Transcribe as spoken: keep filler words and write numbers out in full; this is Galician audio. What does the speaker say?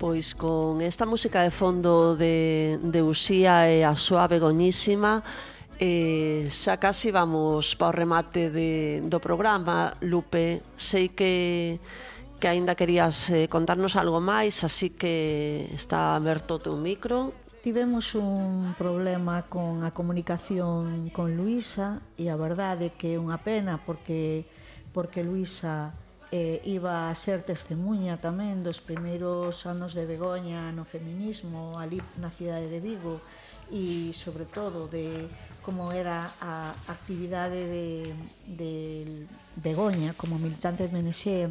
Pois con esta música de fondo de, de Uxía e a súa Begoñísima, eh, xa casi vamos para o remate de, do programa. Lupe, sei que que aínda querías eh, contarnos algo máis, así que está aberto o teu micro. Tivemos un problema con a comunicación con Luísa e a verdade que é unha pena porque porque Luísa eh, iba a ser testemunha tamén dos primeiros anos de Begoña no feminismo ali na cidade de Vigo e sobre todo de como era a actividade de, de Begoña como militante de M N X